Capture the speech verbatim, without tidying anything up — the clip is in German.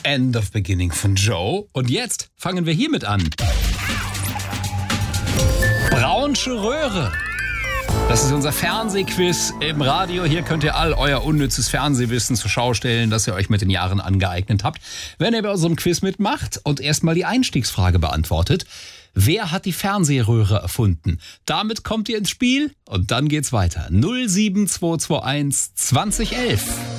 End of Beginning von Joe. Und jetzt fangen wir hiermit an. Braunsche Röhre. Das ist unser Fernsehquiz im Radio. Hier könnt ihr all euer unnützes Fernsehwissen zur Schau stellen, das ihr euch mit den Jahren angeeignet habt. Wenn ihr bei unserem Quiz mitmacht und erstmal die Einstiegsfrage beantwortet: Wer hat die Fernsehröhre erfunden? Damit kommt ihr ins Spiel und dann geht's weiter. null sieben zwei zwei eins zwanzig elf.